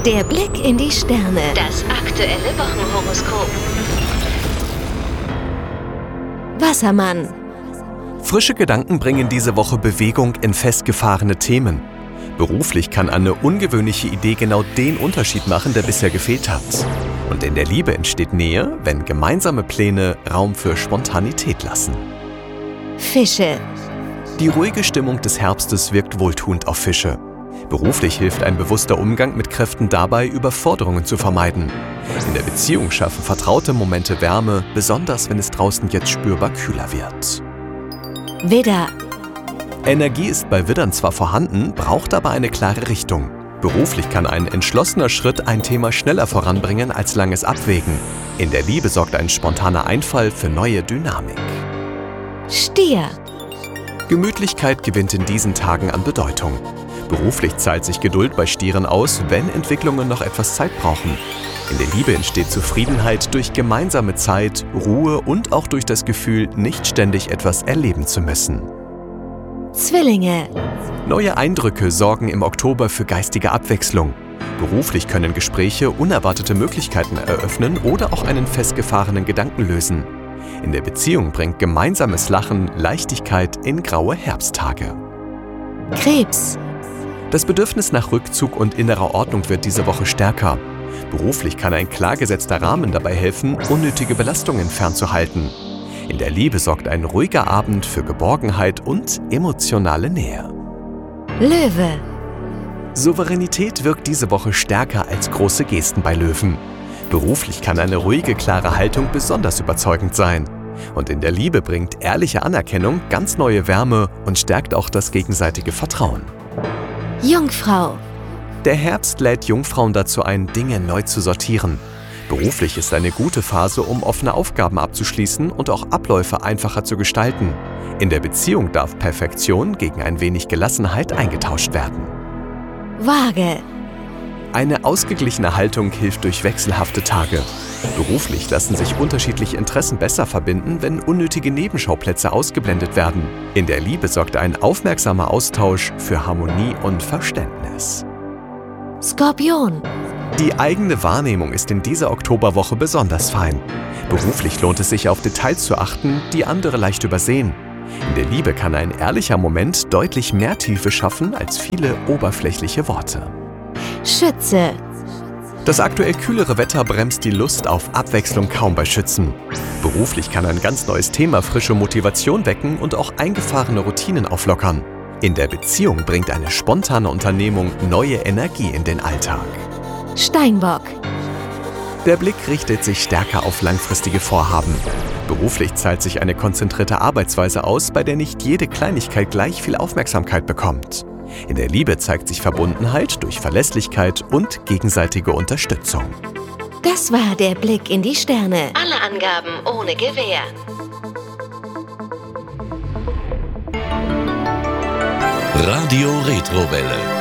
Der Blick in die Sterne. Das aktuelle Wochenhoroskop. Wassermann. Frische Gedanken bringen diese Woche Bewegung in festgefahrene Themen. Beruflich kann eine ungewöhnliche Idee genau den Unterschied machen, der bisher gefehlt hat. Und in der Liebe entsteht Nähe, wenn gemeinsame Pläne Raum für Spontanität lassen. Fische. Die ruhige Stimmung des Herbstes wirkt wohltuend auf Fische. Beruflich hilft ein bewusster Umgang mit Kräften dabei, Überforderungen zu vermeiden. In der Beziehung schaffen vertraute Momente Wärme, besonders wenn es draußen jetzt spürbar kühler wird. Widder. Energie ist bei Widdern zwar vorhanden, braucht aber eine klare Richtung. Beruflich kann ein entschlossener Schritt ein Thema schneller voranbringen als langes Abwägen. In der Liebe sorgt ein spontaner Einfall für neue Dynamik. Stier. Gemütlichkeit gewinnt in diesen Tagen an Bedeutung. Beruflich zahlt sich Geduld bei Stieren aus, wenn Entwicklungen noch etwas Zeit brauchen. In der Liebe entsteht Zufriedenheit durch gemeinsame Zeit, Ruhe und auch durch das Gefühl, nicht ständig etwas erleben zu müssen. Zwillinge. Neue Eindrücke sorgen im Oktober für geistige Abwechslung. Beruflich können Gespräche unerwartete Möglichkeiten eröffnen oder auch einen festgefahrenen Gedanken lösen. In der Beziehung bringt gemeinsames Lachen Leichtigkeit in graue Herbsttage. Krebs. Das Bedürfnis nach Rückzug und innerer Ordnung wird diese Woche stärker. Beruflich kann ein klar gesetzter Rahmen dabei helfen, unnötige Belastungen fernzuhalten. In der Liebe sorgt ein ruhiger Abend für Geborgenheit und emotionale Nähe. Löwe. Souveränität wirkt diese Woche stärker als große Gesten bei Löwen. Beruflich kann eine ruhige, klare Haltung besonders überzeugend sein. Und in der Liebe bringt ehrliche Anerkennung ganz neue Wärme und stärkt auch das gegenseitige Vertrauen. Jungfrau. Der Herbst lädt Jungfrauen dazu ein, Dinge neu zu sortieren. Beruflich ist eine gute Phase, um offene Aufgaben abzuschließen und auch Abläufe einfacher zu gestalten. In der Beziehung darf Perfektion gegen ein wenig Gelassenheit eingetauscht werden. Waage. Eine ausgeglichene Haltung hilft durch wechselhafte Tage. Beruflich lassen sich unterschiedliche Interessen besser verbinden, wenn unnötige Nebenschauplätze ausgeblendet werden. In der Liebe sorgt ein aufmerksamer Austausch für Harmonie und Verständnis. Skorpion. Die eigene Wahrnehmung ist in dieser Oktoberwoche besonders fein. Beruflich lohnt es sich, auf Details zu achten, die andere leicht übersehen. In der Liebe kann ein ehrlicher Moment deutlich mehr Tiefe schaffen als viele oberflächliche Worte. Schütze. Das aktuell kühlere Wetter bremst die Lust auf Abwechslung kaum bei Schützen. Beruflich kann ein ganz neues Thema frische Motivation wecken und auch eingefahrene Routinen auflockern. In der Beziehung bringt eine spontane Unternehmung neue Energie in den Alltag. Steinbock. Der Blick richtet sich stärker auf langfristige Vorhaben. Beruflich zahlt sich eine konzentrierte Arbeitsweise aus, bei der nicht jede Kleinigkeit gleich viel Aufmerksamkeit bekommt. In der Liebe zeigt sich Verbundenheit durch Verlässlichkeit und gegenseitige Unterstützung. Das war der Blick in die Sterne. Alle Angaben ohne Gewähr. Radio Retrowelle.